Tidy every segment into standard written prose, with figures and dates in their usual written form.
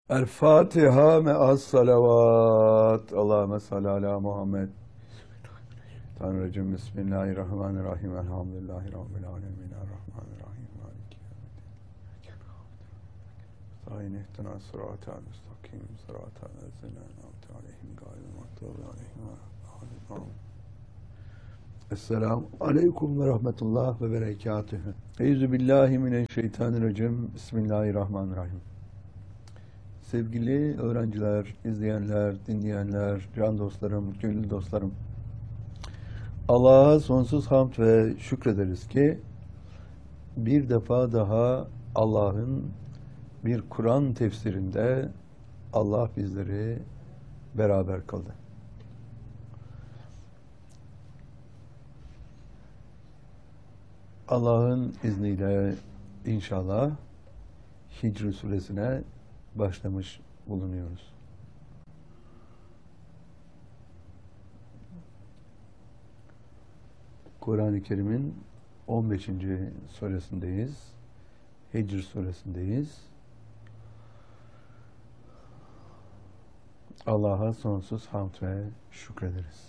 El Fatiha me'as salavat. Allahümme salli ala Muhammed. Tanrıcığım Bismillahirrahmanirrahim. Elhamdülillahi Rabbil alemin. Errahmanirrahim. Maliki yevmiddin. Sahin ihdina sıratel müstakim. Sıratel lezine en'amte aleyhim gayril mağdubi aleyhim veleddâlin. Esselamu aleyküm ve rahmetullah ve berekatühü. Euzubillahimineşşeytanirracim. Bismillahirrahmanirrahim. Sevgili öğrenciler, izleyenler, dinleyenler, can dostlarım, gönül dostlarım. Allah'a sonsuz hamd ve şükrederiz ki bir defa daha Allah'ın bir Kur'an tefsirinde Allah bizleri beraber kıldı. Allah'ın izniyle inşallah Hicr suresine başlamış bulunuyoruz. Kur'an-ı Kerim'in 15. suresindeyiz. Hicr suresindeyiz. Allah'a sonsuz hamd ve şükrederiz.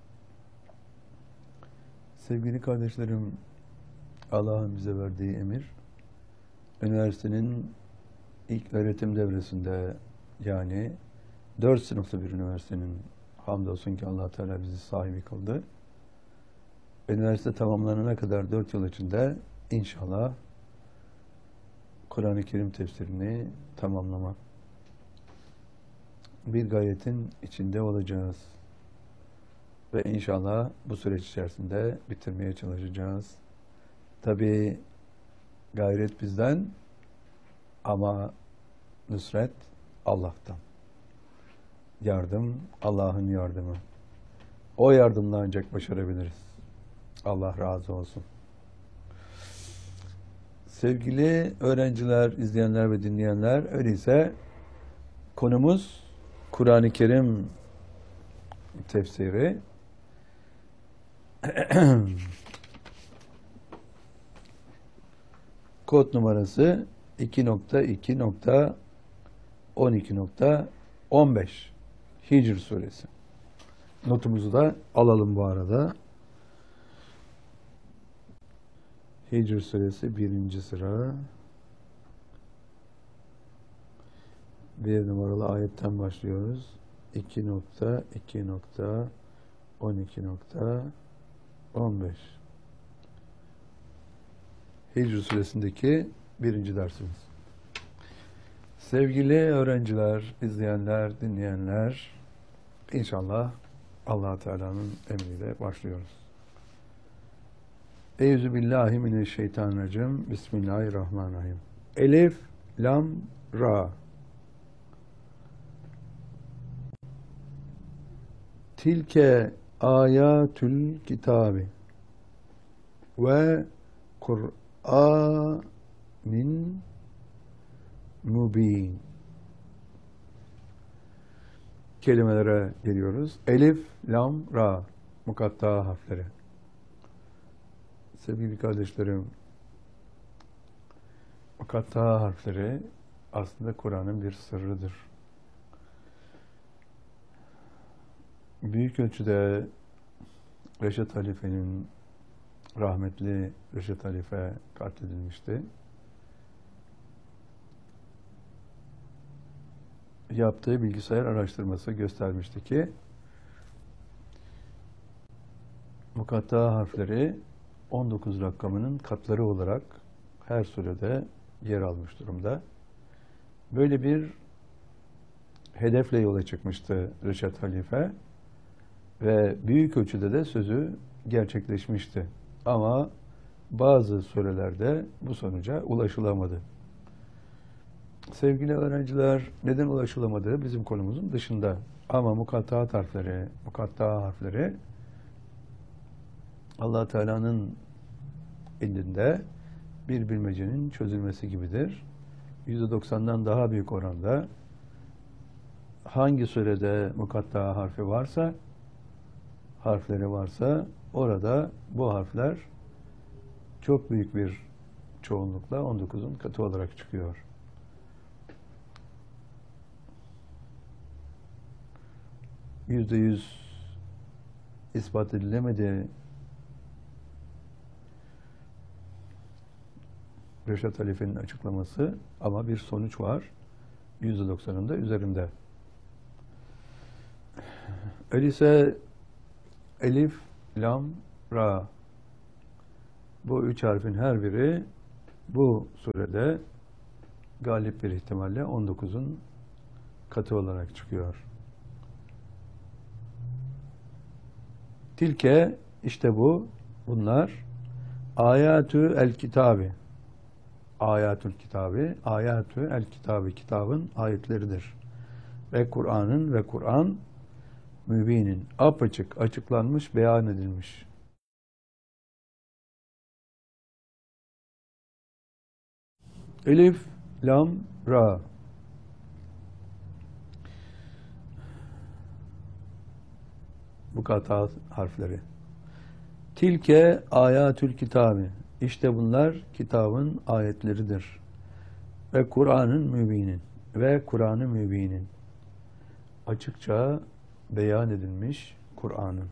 Sevgili kardeşlerim, Allah'ın bize verdiği emir, üniversitenin ilk öğretim devresinde, yani 4 sınıflı bir üniversitenin, hamdolsun ki Allah Teala bizi sahibi kıldı. Üniversite tamamlanana kadar 4 yıl içinde inşallah Kur'an-ı Kerim tefsirini tamamlamak bir gayetin içinde olacağız. Ve inşallah bu süreç içerisinde bitirmeye çalışacağız. Tabii gayret bizden ama nusret Allah'tan. Yardım Allah'ın yardımı. O yardımla ancak başarabiliriz. Allah razı olsun. Sevgili öğrenciler, izleyenler ve dinleyenler, öyleyse konumuz Kur'an-ı Kerim tefsiri. Kod numarası 2.2.12.15 Hicr suresi. Notumuzu da alalım bu arada. Hicr suresi 1. sıra 1 numaralı ayetten başlıyoruz. 2.2.12.15 Hicr suresindeki 1. dersimiz. Sevgili öğrenciler, izleyenler, dinleyenler, inşallah Allah Teala'nın emriyle başlıyoruz. Euzubillahimineşşeytanirracim. Bismillahirrahmanirrahim. Elif, lam, ra. Tilke ayatül kitabi ve Kur'anin mubin. Kelimelere geliyoruz. Elif, lam, ra. Mukatta harfleri. Sevgili kardeşlerim, mukatta harfleri aslında Kur'an'ın bir sırrıdır. Büyük ölçüde Reşat Halife'nin, rahmetli Reşat Halife katledilmişti. Yaptığı bilgisayar araştırması göstermişti ki mukatta harfleri 19 rakamının katları olarak her surede yer almış durumda. Böyle bir hedefle yola çıkmıştı Reşat Halife ve büyük ölçüde de sözü gerçekleşmişti. Ama bazı surelerde bu sonuca ulaşılamadı. Sevgili öğrenciler, neden ulaşılamadığı bizim konumuzun dışında. Ama mukatta harfleri Allah Teala'nın indinde bir bilmecenin çözülmesi gibidir. %90'dan daha büyük oranda hangi surede mukatta harfleri varsa orada bu harfler çok büyük bir çoğunlukla 19'un katı olarak çıkıyor. %100 ispat edilemedi. Reşat Halife'nin açıklaması ama bir sonuç var. %90'ın da üzerinde. Öyleyse elif, lam, ra. Bu üç harfin her biri bu surede galip bir ihtimalle 19'un katı olarak çıkıyor. Tilke, işte bunlar ayatü el kitabi. Ayatül kitabı, ayatü el kitabı, kitabın ayetleridir. Ve Kur'an mübinin, apaçık, açıklanmış, beyan edilmiş. Elif, lam, ra. Bu kata harfleri. Tilke ayatül kitabı. İşte bunlar kitabın ayetleridir. Ve Kur'an'ın mübinin. Ve Kur'an-ı mübinin. Açıkça beyan edilmiş Kur'an'ın.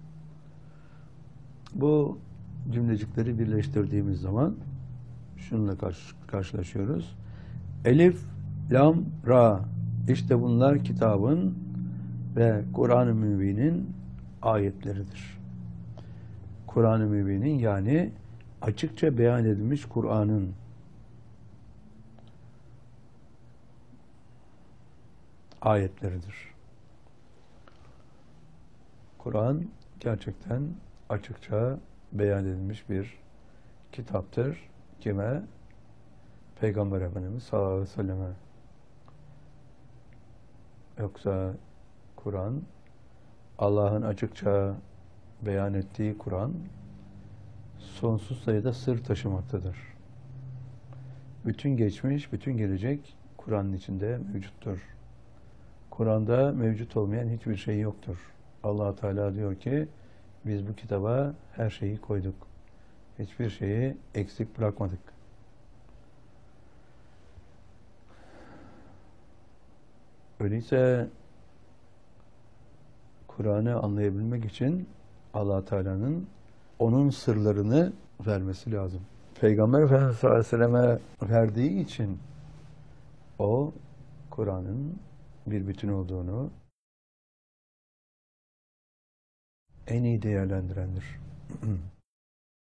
Bu cümlecikleri birleştirdiğimiz zaman şununla karşılaşıyoruz. Elif, lam, ra. İşte bunlar kitabın ve Kur'an-ı Mübin'in ayetleridir. Kur'an-ı Mübin'in yani açıkça beyan edilmiş Kur'an'ın ayetleridir. Kur'an gerçekten açıkça beyan edilmiş bir kitaptır. Kime? Peygamber Efendimiz sallallahu aleyhi ve selleme. Yoksa Kur'an, Allah'ın açıkça beyan ettiği Kur'an, sonsuz sayıda sır taşımaktadır. Bütün geçmiş, bütün gelecek Kur'an'ın içinde mevcuttur. Kur'an'da mevcut olmayan hiçbir şey yoktur. Allah Teala diyor ki, biz bu kitaba her şeyi koyduk. Hiçbir şeyi eksik bırakmadık. Öyleyse Kur'an'ı anlayabilmek için Allah Teala'nın onun sırlarını vermesi lazım. Peygamber Efendimiz sallallahu aleyhi ve selleme verdiği için o Kur'an'ın bir bütün olduğunu en iyi değerlendirendir.